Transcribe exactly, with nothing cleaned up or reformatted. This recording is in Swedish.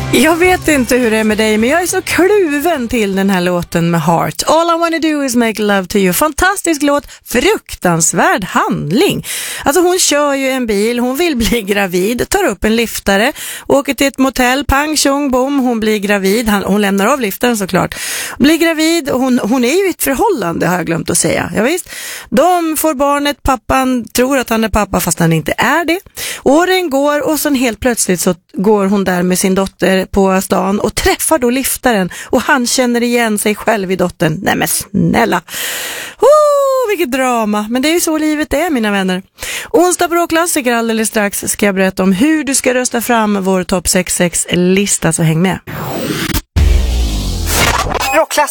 Jag vet inte hur det är med dig, men jag är så kluven till den här låten med Heart. All I wanna do is make love to you. Fantastisk låt, fruktansvärd handling. Alltså hon kör ju en bil, hon vill bli gravid, tar upp en liftare, åker till ett motell, pang, tjong, bom, hon blir gravid. Han, hon lämnar av liftaren såklart. Blir gravid, hon, hon är ju i ett förhållande, har jag glömt att säga. Ja, visst. De får barnet, pappan tror att han är pappa fast han inte är det. Åren går och sen helt plötsligt så går hon där med sin dotter på stan och träffar då liftaren och han känner igen sig själv i dottern. Nej men snälla. Oh, vilket drama. Men det är ju så livet är, mina vänner. Onsdag på Rockklassiker alldeles strax ska jag berätta om hur du ska rösta fram vår topp sex sex-lista, så häng med.